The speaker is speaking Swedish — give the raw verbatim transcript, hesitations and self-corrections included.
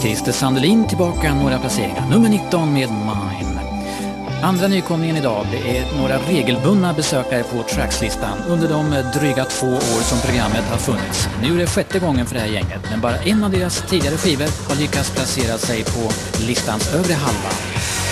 Christer Sandelin tillbaka några placeringar. Nummer nitton med Mine. Andra nykomlingen idag, det är några regelbundna besökare på Trackslistan under de dryga två år som programmet har funnits. Nu är det sjätte gången för det här gänget, men bara en av deras tidigare skivor har lyckats placera sig på listans övre halva.